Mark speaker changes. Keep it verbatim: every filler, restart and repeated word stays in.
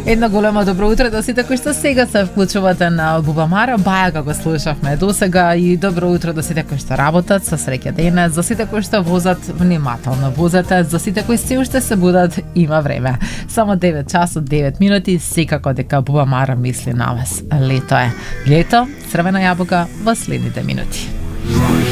Speaker 1: Едно големо добро утро до сите кои што сега се вклучувате на Бубамара, баја како слушавме досега, и добро утро до сите кои што работат, со среќа денес, за сите кои што возат, внимателно возете, за сите кои се уште се будат, има време. Само девет часот девет минути, секако дека Бубамара мисли на вас. Лето е. Лето, црвена јабука во следните минути.